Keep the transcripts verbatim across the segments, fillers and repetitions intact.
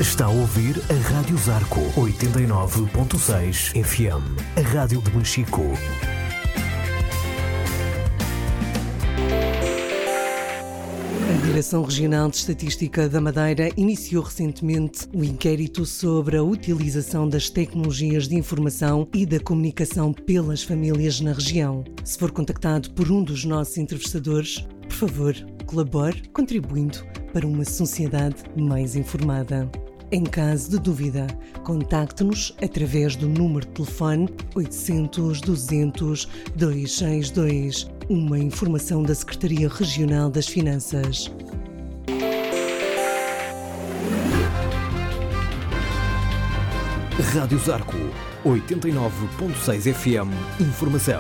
Está a ouvir a Rádio Zarco oitenta e nove ponto seis F M, a rádio de Machico. A Direção Regional de Estatística da Madeira iniciou recentemente o inquérito sobre a utilização das tecnologias de informação e da comunicação pelas famílias na região. Se for contactado por um dos nossos entrevistadores, por favor, colabore contribuindo para uma sociedade mais informada. Em caso de dúvida, contacte-nos através do número de telefone oitocentos, duzentos, duzentos e sessenta e dois, uma informação da Secretaria Regional das Finanças. Rádio Zarco oitenta e nove ponto seis F M, informação.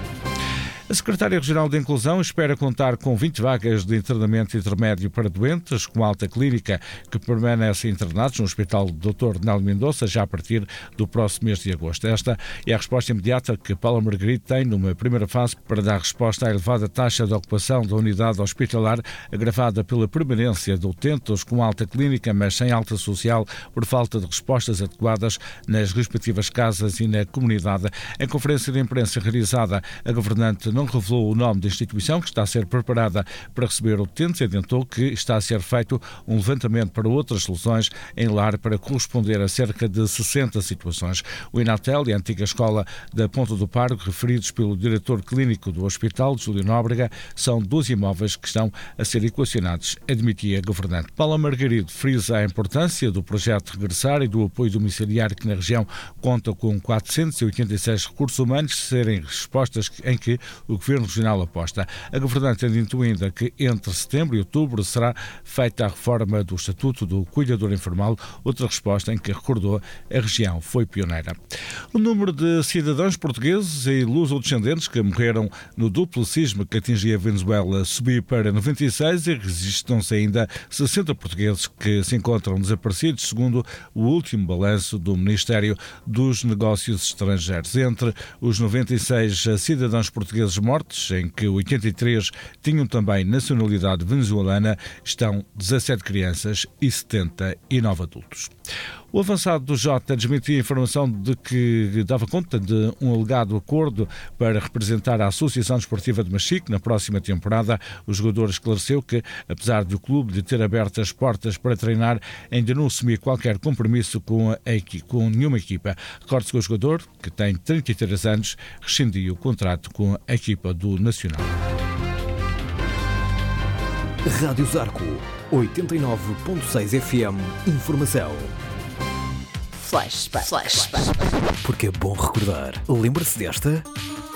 A Secretária Regional de Inclusão espera contar com vinte vagas de internamento intermédio para doentes com alta clínica que permanecem internados no Hospital doutor Nélio Mendonça já a partir do próximo mês de agosto. Esta é a resposta imediata que Paula Margaride tem numa primeira fase para dar resposta à elevada taxa de ocupação da unidade hospitalar agravada pela permanência de utentes com alta clínica, mas sem alta social por falta de respostas adequadas nas respectivas casas e na comunidade. Em conferência de imprensa realizada, a governante não revelou o nome da instituição que está a ser preparada para receber utentes e adiantou que está a ser feito um levantamento para outras soluções em lar para corresponder a cerca de sessenta situações. O Inatel e a antiga escola da Ponta do Pargo, referidos pelo diretor clínico do hospital, Júlio Nóbrega, são dois imóveis que estão a ser equacionados, admitia a governante. Paula Margaride frisa a importância do projeto Regressar e do apoio domiciliário que na região conta com quatrocentos e oitenta e seis recursos humanos, serem respostas em que o Governo Regional aposta. A governante adiantou ainda que entre setembro e outubro será feita a reforma do Estatuto do Cuidador Informal, outra resposta em que, recordou, a região foi pioneira. O número de cidadãos portugueses e luso-descendentes que morreram no duplo sismo que atingia a Venezuela subiu para noventa e seis e registram-se ainda sessenta portugueses que se encontram desaparecidos, segundo o último balanço do Ministério dos Negócios Estrangeiros. Entre os noventa e seis cidadãos portugueses mortos, em que oitenta e três tinham também nacionalidade venezuelana, estão dezassete crianças e setenta e nove adultos. O avançado do Jota desmentiu a informação de que dava conta de um alegado acordo para representar a Associação Desportiva de Machico na próxima temporada. O jogador esclareceu que, apesar do clube de ter aberto as portas para treinar, ainda não assumia qualquer compromisso com, a, com nenhuma equipa. Recorde-se que o jogador, que tem trinta e três anos, rescindiu o contrato com a equipa do Nacional. Rádio Zarco oitenta e nove ponto seis F M, informação. Flashback. Flashback. Porque é bom recordar. Lembra-se desta?